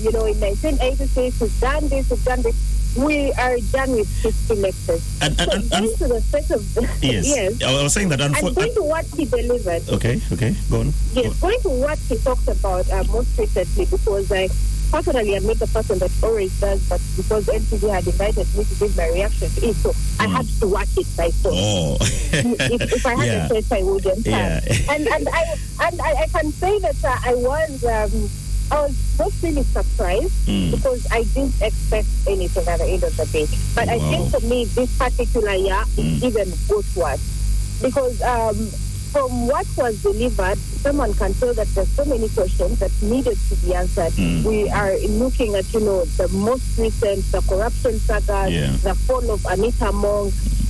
in 1986, we've done this. We are done with 50 lectures. And to the set of yes. Yes. I was saying that. And going to what he delivered. Okay, go on. Yes, going to what he talked about most recently, because personally, I'm not the person that always does, but because NTV had invited me to give my reaction to it, so I had to watch it myself. Oh. if I had a choice, I wouldn't. Yeah. And I can say that I was not really surprised because I didn't expect anything at the end of the day. But I think for me, this particular year is even worse because from what was delivered, someone can tell that there's so many questions that needed to be answered. We are looking at, the most recent, the corruption saga, the fall of Anita Mong.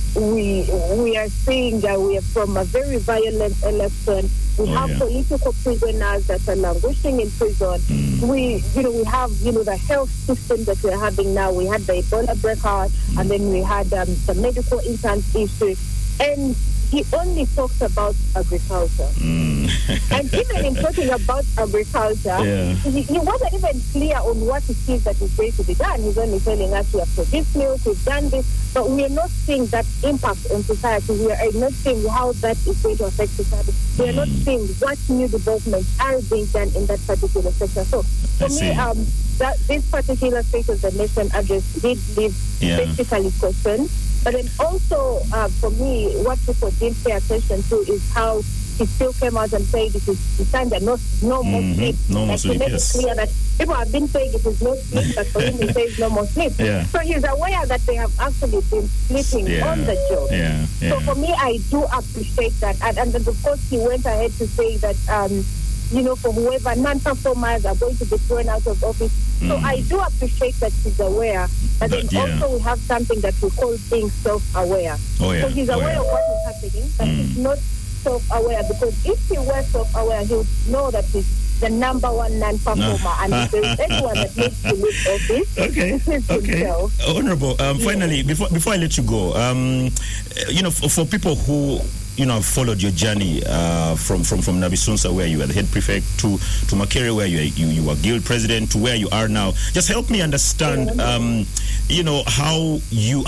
We are seeing that we are from a very violent election. We have political prisoners that are languishing in prison. We have, the health system that we're having now. We had the Ebola breakout, and then we had the medical interns issue. And he only talks about agriculture. And even in talking about agriculture, he wasn't even clear on what it is that is going to be done. He's only telling us we have produced milk, we've done this, but we are not seeing that impact on society. We are not seeing how that is going to affect society. We are not seeing what new developments are being done in that particular sector. So for me, that this particular State of the Nation address did leave basically questions. But then also, for me, what people didn't pay attention to is how he still came out and said it is designed that no more sleep. No more sleep, to make it clear that people have been saying it is no sleep, but for him he says no more sleep. So he's aware that they have actually been sleeping on the job. So for me, I do appreciate that. And then, of course, he went ahead to say that, for whoever non-performers are going to be thrown out of office. So I do appreciate that he's aware. But then also we have something that we call being self-aware. So he's aware of what is happening, but he's not self-aware, because if he were self-aware, he would know that he's the number one non-performer, and if there is anyone that needs to leave office, himself. Honorable, finally, before I let you go, for people who have followed your journey from Nabisunsa, where you were the head prefect, to Makerere, where you were guild president, to where you are now. Just help me understand, how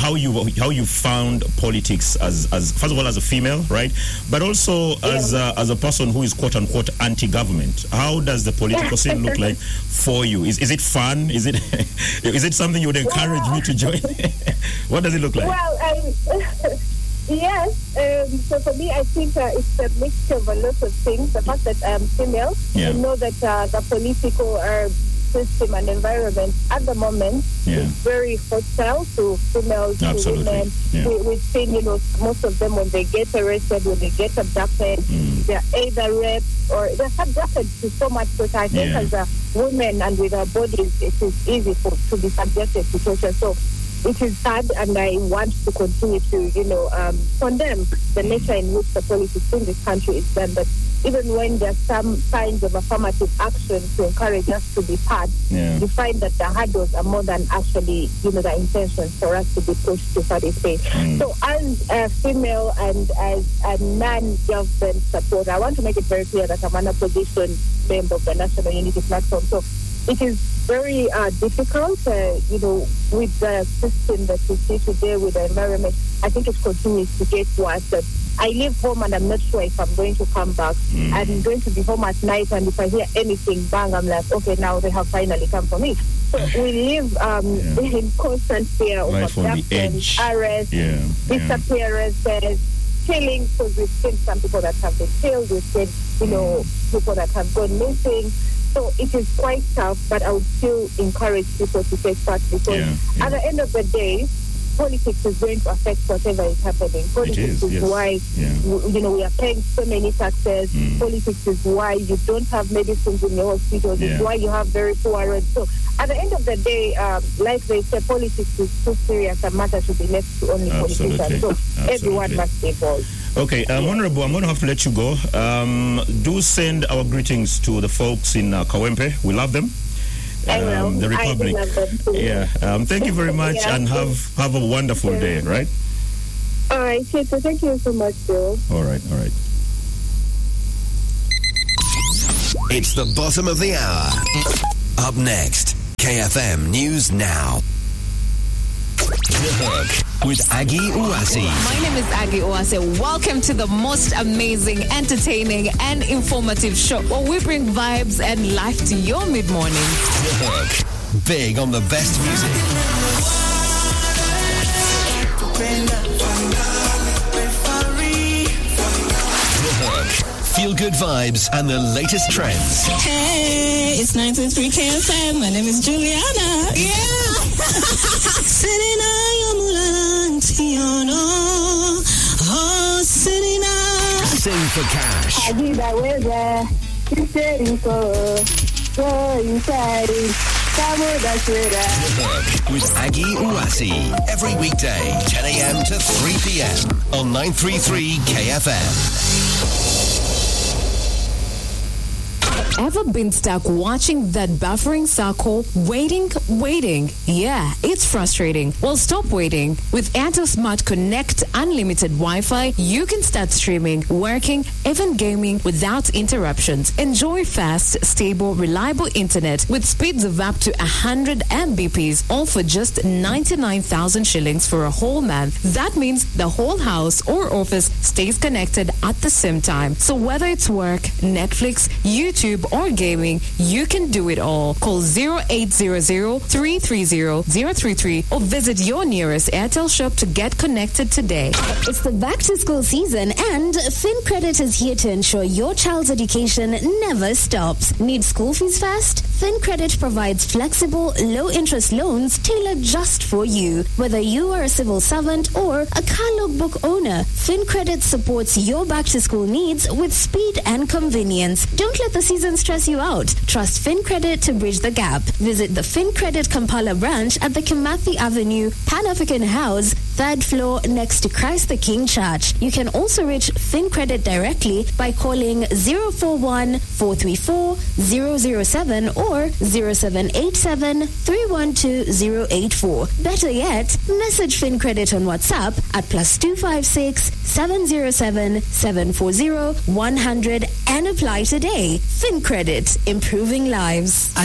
you found politics as first of all as a female, right? But also as a person who is quote unquote anti-government. How does the political scene look like for you? Is it fun? Is it something you would encourage me to join? What does it look like? Well, yes, so for me, I think it's a mixture of a lot of things. The fact that I am female, I know that the political system and environment at the moment is very hostile to females, to women. We've seen, most of them when they get arrested, when they get abducted, they're either raped or they're subjected to so much torture. I think as a woman and with our bodies, it is easy to be subjected to torture. So it is sad, and I want to continue to, condemn the nature in which the politics in this country is done. But even when there's some signs of affirmative action to encourage us to be part, you find that the hurdles are more than actually, the intention for us to be pushed to participate. So as a female and as a non-government supporter, I want to make it very clear that I'm an opposition member of the National Unity Platform. So it is very difficult, with the system that we see today, with the environment. I think it continues to get worse. But I leave home and I'm not sure if I'm going to come back. I'm going to be home at night, and if I hear anything bang, I'm like, okay, now they have finally come for me. So we live in constant fear of abductions, arrests, disappearances, killings, because we've seen some people that have been killed, we've seen, people that have gone missing. So it is quite tough, but I would still encourage people to take part, because at the end of the day, politics is going to affect whatever is happening. Politics is why, we are paying so many taxes. Politics is why you don't have medicines in your hospitals. It's why you have very poor roads. So at the end of the day, like they say, politics is too serious a matter to be left to only politicians. So everyone must be involved. Okay, Honorable, I'm going to have to let you go. Do send our greetings to the folks in Kawempe. We love them. The Republic. Thank you very much, and have a wonderful day, right? All right, thank you so much, Bill. All right. It's the bottom of the hour. Up next, KFM News Now. The Hook with Aggie Uwasi. My name is Aggie Uwasi. Welcome to the most amazing, entertaining, and informative show where we bring vibes and life to your mid-morning. The Hook. Big on the best music. The Hook. Feel good vibes and the latest trends. Hey, it's 93 KFM. My name is Juliana. Yeah. Sing for cash. The Hook with Aggie Uwasi. Every weekday, 10 a.m. to 3 p.m. on 933 KFM. Ever been stuck watching that buffering circle? Waiting? Yeah, it's frustrating. Well, stop waiting. With Airtel Smart Connect Unlimited Wi-Fi, you can start streaming, working, even gaming without interruptions. Enjoy fast, stable, reliable internet with speeds of up to 100 Mbps, all for just 99,000 shillings for a whole month. That means the whole house or office stays connected at the same time. So whether it's work, Netflix, YouTube, or gaming, you can do it all. Call 0800-330-033 or visit your nearest Airtel shop to get connected today. It's the back to school season and FinCredit is here to ensure your child's education never stops. Need school fees fast? FinCredit provides flexible, low-interest loans tailored just for you. Whether you are a civil servant or a car logbook owner, FinCredit supports your back-to-school needs with speed and convenience. Don't let the season stress you out. Trust FinCredit to bridge the gap. Visit the FinCredit Kampala branch at the Kimathi Avenue, Pan-African House, 3rd floor next to Christ the King Church. You can also reach FinCredit directly by calling 041-434-007 or 0787-312-084. Better yet, message FinCredit on WhatsApp at +256-707-740-100 and apply today. FinCredit, improving lives.